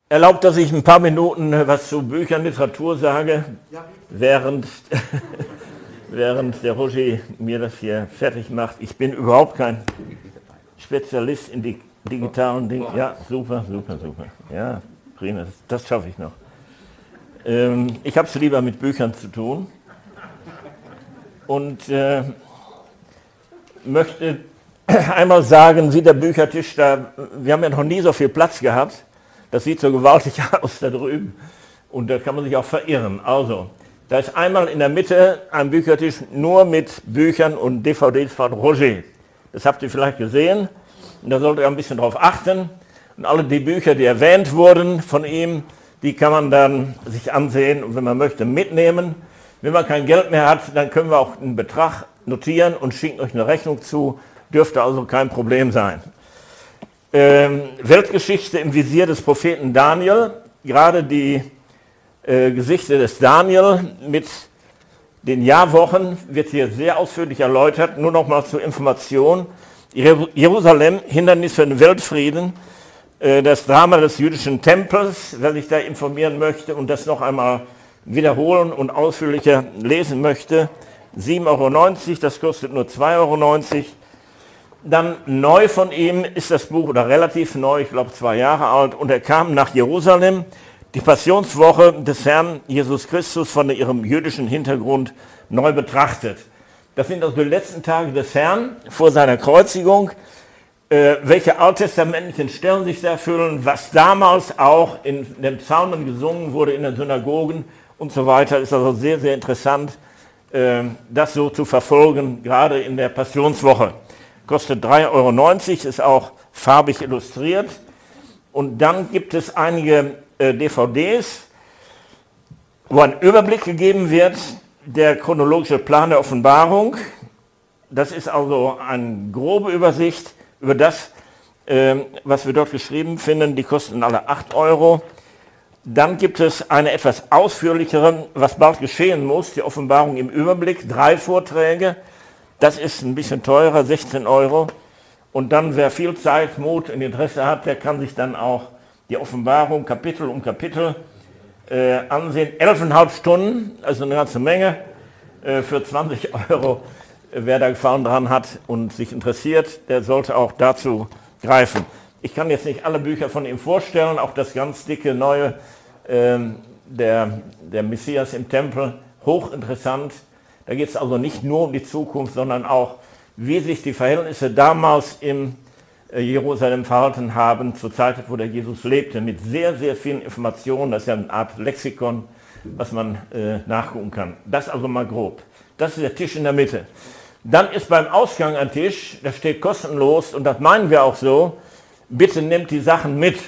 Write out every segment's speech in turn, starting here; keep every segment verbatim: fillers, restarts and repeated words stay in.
Erlaubt, dass ich ein paar Minuten was zu Büchern, Literatur sage, ja, während, während der Roger mir das hier fertig macht. Ich bin überhaupt kein Spezialist in die digitalen Dinge. Ja, super, super, super. Ja, prima, das, das schaffe ich noch. Ähm, ich habe es lieber mit Büchern zu tun und äh, möchte einmal sagen, wie der Büchertisch da, wir haben ja noch nie so viel Platz gehabt. Das sieht so gewaltig aus da drüben und da kann man sich auch verirren. Also, da ist einmal in der Mitte ein Büchertisch nur mit Büchern und D V Ds von Roger. Das habt ihr vielleicht gesehen und da solltet ihr ein bisschen drauf achten. Und alle die Bücher, die erwähnt wurden von ihm, die kann man dann sich ansehen und wenn man möchte mitnehmen. Wenn man kein Geld mehr hat, dann können wir auch einen Betrag notieren und schicken euch eine Rechnung zu. Dürfte also kein Problem sein. Ähm, Weltgeschichte im Visier des Propheten Daniel, gerade die äh, Geschichte des Daniel mit den Jahrwochen wird hier sehr ausführlich erläutert. Nur noch mal zur Information. Jerusalem, Hindernis für den Weltfrieden, äh, das Drama des jüdischen Tempels, wer sich da informieren möchte und das noch einmal wiederholen und ausführlicher lesen möchte, sieben Euro neunzig, das kostet nur zwei Euro neunzig. Dann neu von ihm ist das Buch, oder relativ neu, ich glaube zwei Jahre alt, und er kam nach Jerusalem, die Passionswoche des Herrn Jesus Christus von ihrem jüdischen Hintergrund neu betrachtet. Das sind also die letzten Tage des Herrn vor seiner Kreuzigung, äh, welche alttestamentlichen Stellen sich da erfüllen, was damals auch in den Psalmen gesungen wurde, in den Synagogen und so weiter, ist also sehr, sehr interessant, äh, das so zu verfolgen, gerade in der Passionswoche. Kostet drei Euro neunzig, ist auch farbig illustriert. Und dann gibt es einige äh, D V Ds, wo ein Überblick gegeben wird, der chronologische Plan der Offenbarung. Das ist also eine grobe Übersicht über das, äh, was wir dort geschrieben finden. Die kosten alle acht Euro. Dann gibt es eine etwas ausführlichere, was bald geschehen muss, die Offenbarung im Überblick, drei Vorträge. Das ist ein bisschen teurer, sechzehn Euro. Und dann, wer viel Zeit, Mut und Interesse hat, der kann sich dann auch die Offenbarung Kapitel um Kapitel äh, ansehen. Elfeinhalb Stunden, also eine ganze Menge, äh, für zwanzig Euro. Wer da Gefallen dran hat und sich interessiert, der sollte auch dazu greifen. Ich kann jetzt nicht alle Bücher von ihm vorstellen, auch das ganz dicke neue, äh, der, der Messias im Tempel, hochinteressant. Da geht es also nicht nur um die Zukunft, sondern auch, wie sich die Verhältnisse damals in Jerusalem verhalten haben, zur Zeit, wo der Jesus lebte, mit sehr, sehr vielen Informationen. Das ist ja eine Art Lexikon, was man äh, nachgucken kann. Das also mal grob. Das ist der Tisch in der Mitte. Dann ist beim Ausgang ein Tisch, der steht kostenlos und das meinen wir auch so. Bitte nehmt die Sachen mit.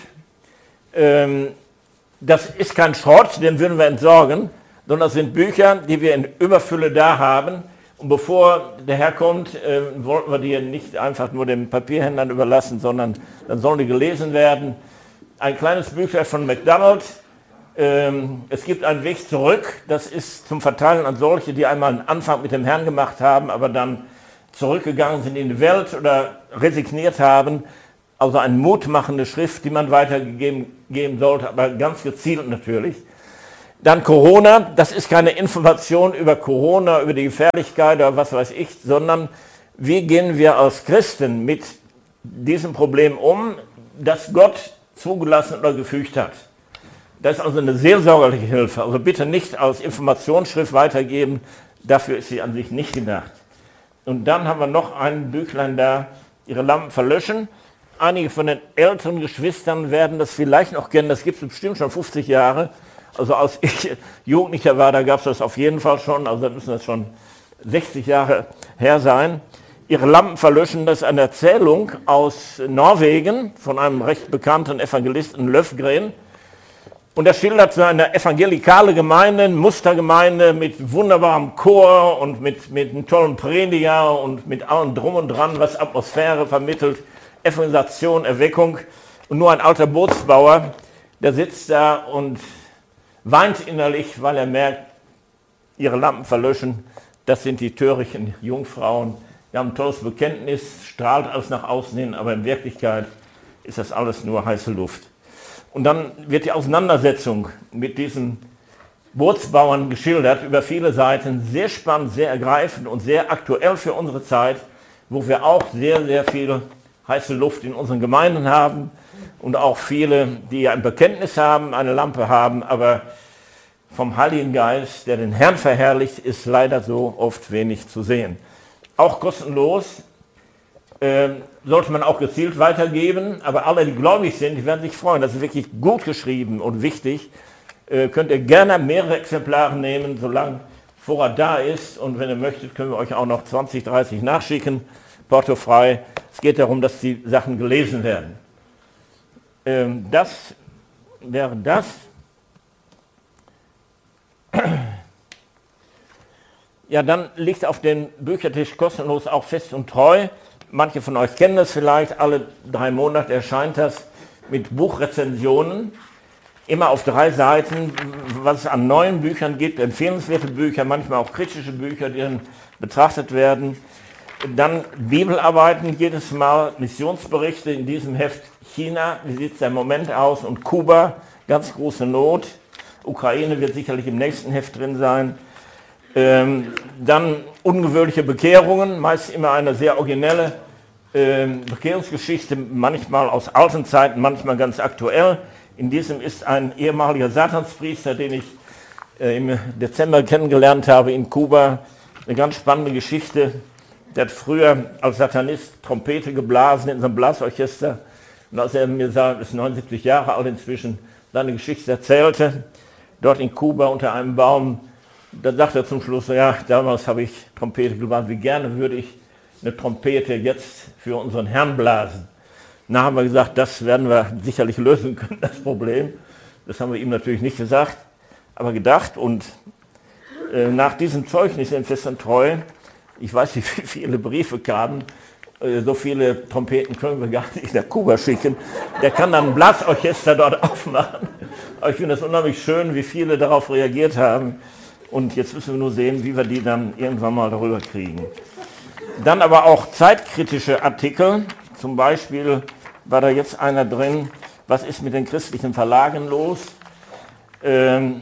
Ähm, das ist kein Schrott, den würden wir entsorgen, sondern das sind Bücher, die wir in Überfülle da haben. Und bevor der Herr kommt, äh, wollten wir die nicht einfach nur den Papierhändlern überlassen, sondern dann sollen die gelesen werden. Ein kleines Büchlein von McDonald. Ähm, es gibt einen Weg zurück. Das ist zum Verteilen an solche, die einmal einen Anfang mit dem Herrn gemacht haben, aber dann zurückgegangen sind in die Welt oder resigniert haben. Also eine mutmachende Schrift, die man weitergeben geben sollte, aber ganz gezielt natürlich. Dann Corona, das ist keine Information über Corona, über die Gefährlichkeit oder was weiß ich, sondern wie gehen wir als Christen mit diesem Problem um, das Gott zugelassen oder gefügt hat. Das ist also eine seelsorgerliche Hilfe. Also bitte nicht als Informationsschrift weitergeben, dafür ist sie an sich nicht gedacht. Und dann haben wir noch ein Büchlein da, ihre Lampen verlöschen. Einige von den älteren Geschwistern werden das vielleicht noch kennen, das gibt es bestimmt schon fünfzig Jahre. Also als ich Jugendlicher war, da gab es das auf jeden Fall schon, also da müssen das schon sechzig Jahre her sein. Ihre Lampen verlöschen, das ist eine Erzählung aus Norwegen von einem recht bekannten Evangelisten Löfgren. Und er schildert so eine evangelikale Gemeinde, eine Mustergemeinde mit wunderbarem Chor und mit, mit einem tollen Prediger und mit allem drum und dran, was Atmosphäre vermittelt, Evangelisation, Erweckung. Und nur ein alter Bootsbauer, der sitzt da und weint innerlich, weil er merkt, ihre Lampen verlöschen, das sind die törichten Jungfrauen. Wir haben ein tolles Bekenntnis, strahlt alles nach außen hin, aber in Wirklichkeit ist das alles nur heiße Luft. Und dann wird die Auseinandersetzung mit diesen Bootsbauern geschildert, über viele Seiten, sehr spannend, sehr ergreifend und sehr aktuell für unsere Zeit, wo wir auch sehr, sehr viel heiße Luft in unseren Gemeinden haben und auch viele, die ein Bekenntnis haben, eine Lampe haben, aber vom Heiligen Geist, der den Herrn verherrlicht, ist leider so oft wenig zu sehen. Auch kostenlos, äh, sollte man auch gezielt weitergeben, aber alle, die gläubig sind, die werden sich freuen. Das ist wirklich gut geschrieben und wichtig. Äh, könnt ihr gerne mehrere Exemplare nehmen, solange Vorrat da ist. Und wenn ihr möchtet, können wir euch auch noch zwanzig, dreißig nachschicken, portofrei. Es geht darum, dass die Sachen gelesen werden. Ähm, das wäre das. Ja, dann liegt auf dem Büchertisch kostenlos auch Fest und Treu. Manche von euch kennen das vielleicht, alle drei Monate erscheint das mit Buchrezensionen. Immer auf drei Seiten, was es an neuen Büchern gibt, empfehlenswerte Bücher, manchmal auch kritische Bücher, die dann betrachtet werden. Dann Bibelarbeiten, jedes Mal Missionsberichte, in diesem Heft China, wie sieht es im Moment aus, und Kuba, ganz große Not. Ukraine wird sicherlich im nächsten Heft drin sein. Ähm, dann ungewöhnliche Bekehrungen, meist immer eine sehr originelle ähm, Bekehrungsgeschichte, manchmal aus alten Zeiten, manchmal ganz aktuell. In diesem ist ein ehemaliger Satanspriester, den ich äh, im Dezember kennengelernt habe in Kuba. Eine ganz spannende Geschichte. Der hat früher als Satanist Trompete geblasen in seinem Blasorchester. Und als er mir sagt, ist neunundsiebzig Jahre alt inzwischen, seine Geschichte erzählte, dort in Kuba unter einem Baum, da sagt er zum Schluss, ja, damals habe ich Trompete geblasen, wie gerne würde ich eine Trompete jetzt für unseren Herrn blasen. Na, haben wir gesagt, das werden wir sicherlich lösen können, das Problem. Das haben wir ihm natürlich nicht gesagt, aber gedacht. Und äh, nach diesem Zeugnis in Fest und Treu, ich weiß nicht, wie viele Briefe kamen, äh, so viele Trompeten können wir gar nicht nach Kuba schicken. Der kann dann ein Blasorchester dort aufmachen. Aber ich finde es unheimlich schön, wie viele darauf reagiert haben. Und jetzt müssen wir nur sehen, wie wir die dann irgendwann mal darüber kriegen. Dann aber auch zeitkritische Artikel, zum Beispiel war da jetzt einer drin, was ist mit den christlichen Verlagen los? Ähm,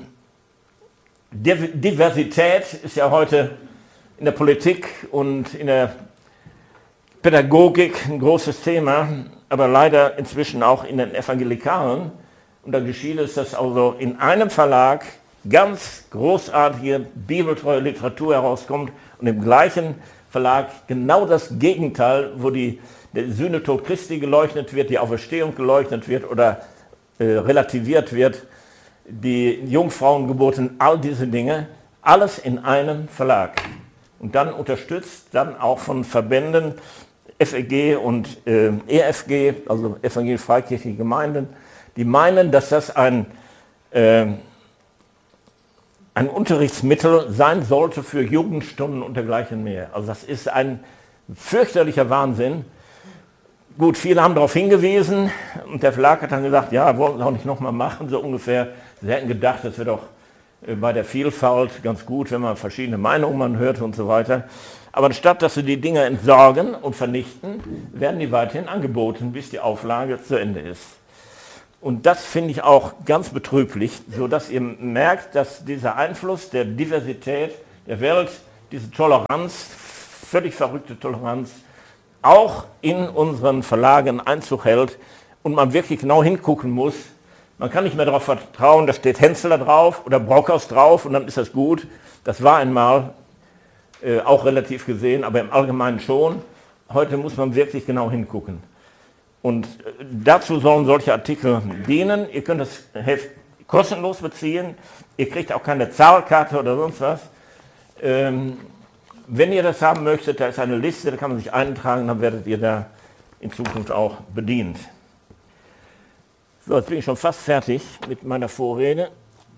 Diversität ist ja heute in der Politik und in der Pädagogik ein großes Thema, aber leider inzwischen auch in den Evangelikalen. Und da geschieht es, dass also in einem Verlag ganz großartige bibeltreue Literatur herauskommt und im gleichen Verlag genau das Gegenteil, wo die, der Sühnetod Christi geleuchtet wird, die Auferstehung geleuchtet wird oder äh, relativiert wird, die Jungfrauengeburten, all diese Dinge, alles in einem Verlag. Und dann unterstützt, dann auch von Verbänden, F E G und äh, E F G, also evangelisch-freikirchliche Gemeinden, die meinen, dass das ein äh, ein Unterrichtsmittel sein sollte für Jugendstunden und dergleichen mehr. Also das ist ein fürchterlicher Wahnsinn. Gut, viele haben darauf hingewiesen und der Verlag hat dann gesagt, ja, wollen wir auch nicht nochmal machen, so ungefähr. Sie hätten gedacht, das wäre doch bei der Vielfalt ganz gut, wenn man verschiedene Meinungen hört und so weiter. Aber anstatt, dass sie die Dinge entsorgen und vernichten, werden die weiterhin angeboten, bis die Auflage zu Ende ist. Und das finde ich auch ganz betrüblich, sodass ihr merkt, dass dieser Einfluss der Diversität der Welt, diese Toleranz, völlig verrückte Toleranz, auch in unseren Verlagen Einzug hält und man wirklich genau hingucken muss. Man kann nicht mehr darauf vertrauen, da steht Hensler drauf oder Brockhaus drauf und dann ist das gut. Das war einmal äh, auch relativ gesehen, aber im Allgemeinen schon. Heute muss man wirklich genau hingucken. Und dazu sollen solche Artikel dienen. Ihr könnt das Heft kostenlos beziehen. Ihr kriegt auch keine Zahlkarte oder sonst was. Ähm, wenn ihr das haben möchtet, da ist eine Liste, da kann man sich eintragen, dann werdet ihr da in Zukunft auch bedient. So, jetzt bin ich schon fast fertig mit meiner Vorrede.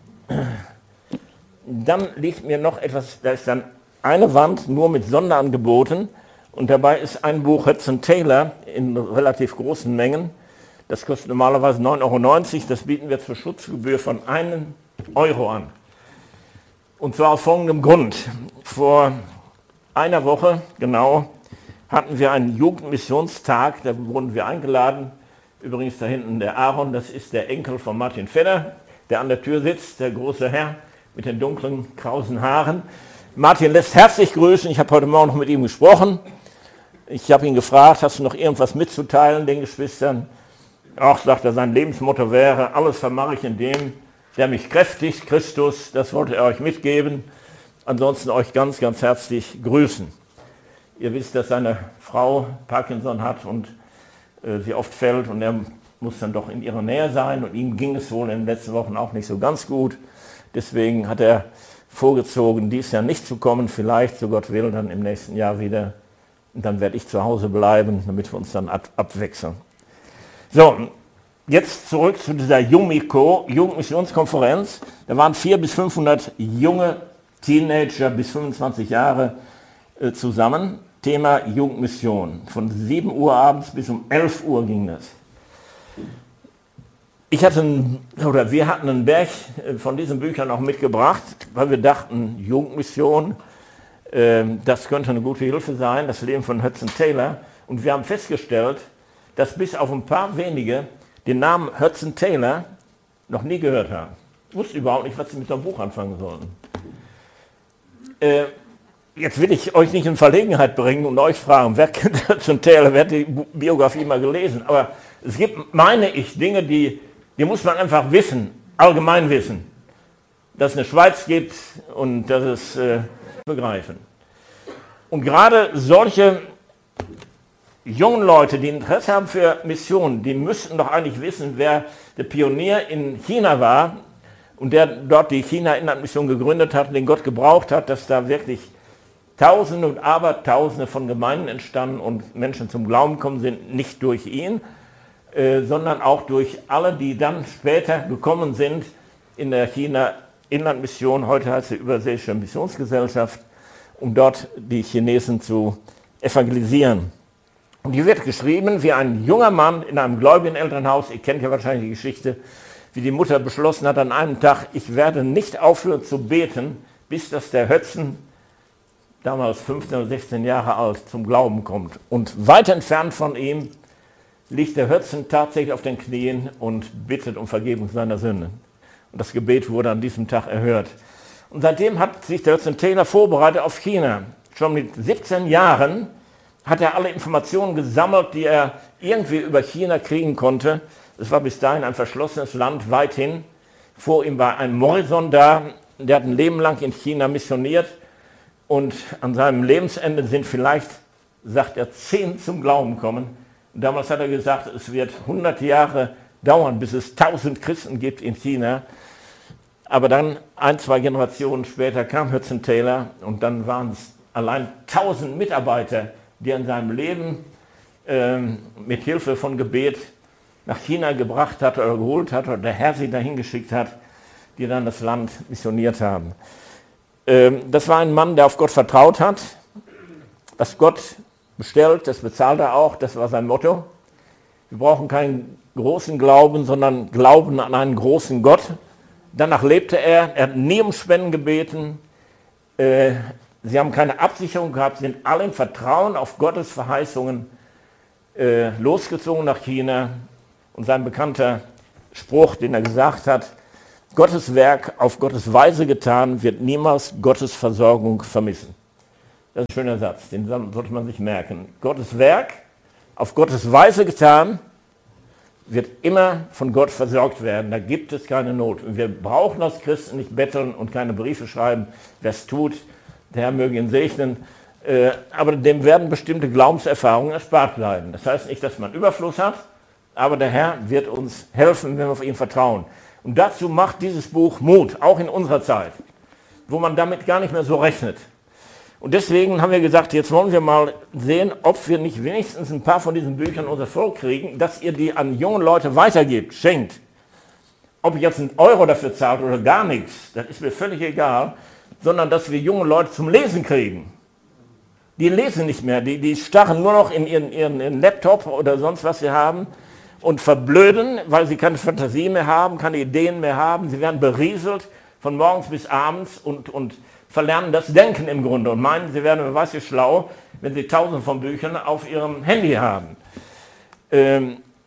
Dann liegt mir noch etwas, da ist dann eine Wand nur mit Sonderangeboten. Und dabei ist ein Buch Hudson Taylor in relativ großen Mengen. Das kostet normalerweise neun Euro neunzig. Das bieten wir zur Schutzgebühr von einem Euro an. Und zwar aus folgendem Grund. Vor einer Woche, genau, hatten wir einen Jugendmissionstag. Da wurden wir eingeladen Übrigens da hinten der Aaron, das ist der Enkel von Martin Fedder, der an der Tür sitzt, der große Herr mit den dunklen, krausen Haaren. Martin lässt herzlich grüßen, ich habe heute Morgen noch mit ihm gesprochen. Ich habe ihn gefragt, hast du noch irgendwas mitzuteilen den Geschwistern? Ach, sagt er, sein Lebensmotto wäre, alles vermache ich in dem, der mich kräftigt, Christus, das wollte er euch mitgeben. Ansonsten euch ganz, ganz herzlich grüßen. Ihr wisst, dass seine Frau Parkinson hat und äh, sie oft fällt und er muss dann doch in ihrer Nähe sein und ihm ging es wohl in den letzten Wochen auch nicht so ganz gut. Deswegen hat er vorgezogen, dies Jahr nicht zu kommen, vielleicht, so Gott will, dann im nächsten Jahr wieder. Und dann werde ich zu Hause bleiben, damit wir uns dann ab abwechseln. So, jetzt zurück zu dieser Jumiko, Jugendmissionskonferenz. Da waren vierhundert bis fünfhundert junge Teenager bis fünfundzwanzig Jahre äh, zusammen. Thema Jugendmission. Von sieben Uhr abends bis um elf Uhr ging das. Ich hatte, ein, oder wir hatten einen Berg von diesen Büchern auch mitgebracht, weil wir dachten, Jugendmission, äh, das könnte eine gute Hilfe sein, das Leben von Hudson Taylor. Und wir haben festgestellt, dass bis auf ein paar wenige den Namen Hudson Taylor noch nie gehört haben. Ich wusste überhaupt nicht, was sie mit so einem Buch anfangen sollten. Äh, jetzt will ich euch nicht in Verlegenheit bringen und euch fragen, wer kennt Hudson Taylor, wer hat die Biografie mal gelesen. Aber es gibt, meine ich, Dinge, die, die muss man einfach wissen, allgemein wissen. Dass es eine Schweiz gibt und dass es äh, begreifen. Und gerade solche jungen Leute, die Interesse haben für Missionen, die müssten doch eigentlich wissen, wer der Pionier in China war und der dort die China-Inlandmission gegründet hat und den Gott gebraucht hat, dass da wirklich Tausende und Abertausende von Gemeinden entstanden und Menschen zum Glauben gekommen sind, nicht durch ihn, äh, sondern auch durch alle, die dann später gekommen sind in der China-Inlandmission, heute heißt sie Überseeische Missionsgesellschaft, um dort die Chinesen zu evangelisieren. Und hier wird geschrieben, wie ein junger Mann in einem gläubigen Elternhaus, ihr kennt ja wahrscheinlich die Geschichte, wie die Mutter beschlossen hat an einem Tag, ich werde nicht aufhören zu beten, bis dass der Hudson, damals fünfzehn oder sechzehn Jahre alt, zum Glauben kommt. Und weit entfernt von ihm liegt der Hudson tatsächlich auf den Knien und bittet um Vergebung seiner Sünden. Und das Gebet wurde an diesem Tag erhört. Und seitdem hat sich der Hudson Taylor vorbereitet auf China. Schon mit siebzehn Jahren hat er alle Informationen gesammelt, die er irgendwie über China kriegen konnte. Es war bis dahin ein verschlossenes Land, weithin. Vor ihm war ein Morrison da, der hat ein Leben lang in China missioniert. Und an seinem Lebensende sind vielleicht, sagt er, zehn zum Glauben kommen. Und damals hat er gesagt, es wird hundert Jahre dauern, bis es tausend Christen gibt in China. Aber dann, ein, zwei Generationen später, kam Hudson Taylor und dann waren es allein tausend Mitarbeiter, die er in seinem Leben ähm, mit Hilfe von Gebet nach China gebracht hat oder geholt hat oder der Herr sie dahin geschickt hat, die dann das Land missioniert haben. Ähm, das war ein Mann, der auf Gott vertraut hat. Was Gott bestellt, das bezahlt er auch, das war sein Motto. Wir brauchen keinen großen Glauben, sondern Glauben an einen großen Gott. Danach lebte er, er hat nie um Spenden gebeten. Äh, Sie haben keine Absicherung gehabt, sind alle im Vertrauen auf Gottes Verheißungen äh, losgezogen nach China. Und sein bekannter Spruch, den er gesagt hat, Gottes Werk auf Gottes Weise getan, wird niemals Gottes Versorgung vermissen. Das ist ein schöner Satz, den sollte man sich merken. Gottes Werk auf Gottes Weise getan, wird immer von Gott versorgt werden. Da gibt es keine Not. Und wir brauchen als Christen nicht betteln und keine Briefe schreiben. Wer es tut, der Herr möge ihn segnen, äh, aber dem werden bestimmte Glaubenserfahrungen erspart bleiben. Das heißt nicht, dass man Überfluss hat, aber der Herr wird uns helfen, wenn wir auf ihn vertrauen. Und dazu macht dieses Buch Mut, auch in unserer Zeit, wo man damit gar nicht mehr so rechnet. Und deswegen haben wir gesagt, jetzt wollen wir mal sehen, ob wir nicht wenigstens ein paar von diesen Büchern unser Volk kriegen, dass ihr die an junge Leute weitergebt, schenkt. Ob ihr jetzt einen Euro dafür zahlt oder gar nichts, das ist mir völlig egal, sondern dass wir junge Leute zum Lesen kriegen. Die lesen nicht mehr, die, die starren nur noch in ihren, ihren, ihren Laptop oder sonst was sie haben und verblöden, weil sie keine Fantasie mehr haben, keine Ideen mehr haben. Sie werden berieselt von morgens bis abends und, und verlernen das Denken im Grunde und meinen, sie werden, wer weiß wie schlau, wenn sie tausend von Büchern auf ihrem Handy haben. Ähm,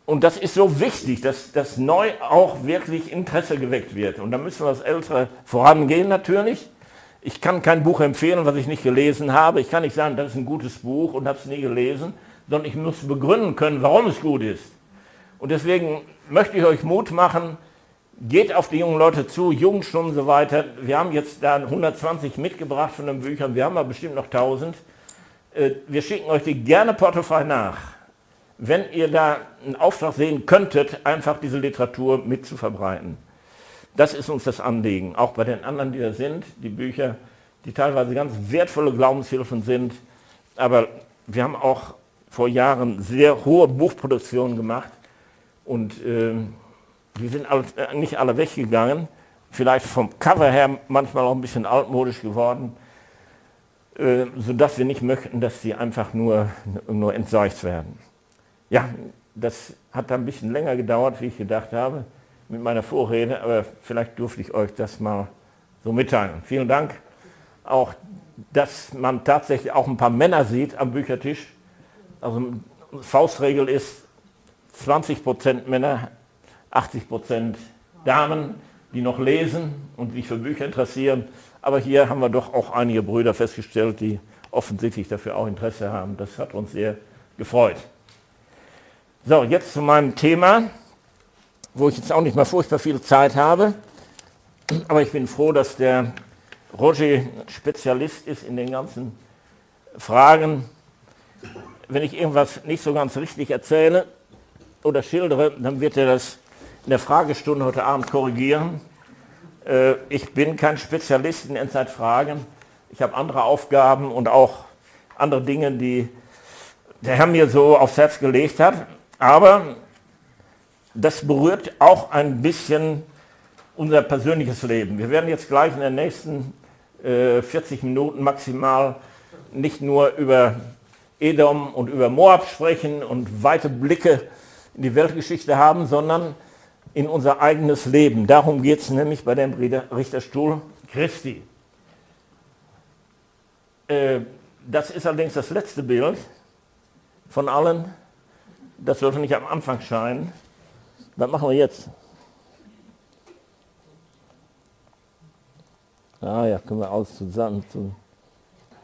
Und das ist so wichtig, dass, dass neu auch wirklich Interesse geweckt wird. Und da müssen wir als Ältere vorangehen natürlich. Ich kann kein Buch empfehlen, was ich nicht gelesen habe. Ich kann nicht sagen, das ist ein gutes Buch und habe es nie gelesen, sondern ich muss begründen können, warum es gut ist. Und deswegen möchte ich euch Mut machen, geht auf die jungen Leute zu, Jugendstunden und so weiter. Wir haben jetzt da hundertzwanzig mitgebracht von den Büchern, wir haben aber bestimmt noch tausend. Wir schicken euch die gerne portofrei nach. Wenn ihr da einen Auftrag sehen könntet, einfach diese Literatur mit zu verbreiten. Das ist uns das Anliegen, auch bei den anderen, die da sind, die Bücher, die teilweise ganz wertvolle Glaubenshilfen sind. Aber wir haben auch vor Jahren sehr hohe Buchproduktionen gemacht und äh, die sind alle, äh, nicht alle weggegangen. Vielleicht vom Cover her manchmal auch ein bisschen altmodisch geworden, äh, sodass wir nicht möchten, dass sie einfach nur, nur entseucht werden. Ja, das hat ein bisschen länger gedauert, wie ich gedacht habe, mit meiner Vorrede, aber vielleicht durfte ich euch das mal so mitteilen. Vielen Dank. Auch, dass man tatsächlich auch ein paar Männer sieht am Büchertisch. Also Faustregel ist zwanzig Prozent Männer, achtzig Prozent Damen, die noch lesen und sich für Bücher interessieren. Aber hier haben wir doch auch einige Brüder festgestellt, die offensichtlich dafür auch Interesse haben. Das hat uns sehr gefreut. So, jetzt zu meinem Thema, wo ich jetzt auch nicht mal furchtbar viel Zeit habe. Aber ich bin froh, dass der Roger Spezialist ist in den ganzen Fragen. Wenn ich irgendwas nicht so ganz richtig erzähle oder schildere, dann wird er das in der Fragestunde heute Abend korrigieren. Äh, ich bin kein Spezialist in Endzeitfragen. Ich habe andere Aufgaben und auch andere Dinge, die der Herr mir so aufs Herz gelegt hat. Aber das berührt auch ein bisschen unser persönliches Leben. Wir werden jetzt gleich in den nächsten äh, vierzig Minuten maximal nicht nur über Edom und über Moab sprechen und weite Blicke in die Weltgeschichte haben, sondern in unser eigenes Leben. Darum geht es nämlich bei dem Richterstuhl Christi. Äh, das ist allerdings das letzte Bild von allen. Das sollte nicht am Anfang scheinen. Was machen wir jetzt? Ah ja, können wir alles zusammen tun.